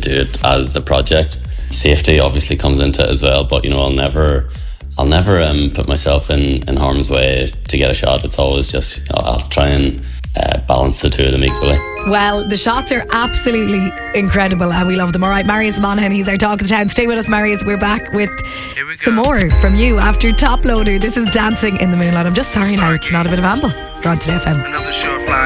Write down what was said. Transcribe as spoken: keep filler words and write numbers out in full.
do it as the project. Safety obviously comes into it as well, but you know, I'll never I'll never um, put myself in, in harm's way to get a shot. It's always just, you know, I'll try and uh, balance the two of them equally. Well, the shots are absolutely incredible and we love them. Alright, Marius Monaghan, he's our talk of the town. Stay with us, Marius. We're back with we some more from you after Top Loader. This is Dancing in the Moonlight. I'm just sorry now, it's not a bit of amble. You're on Today F M. Another short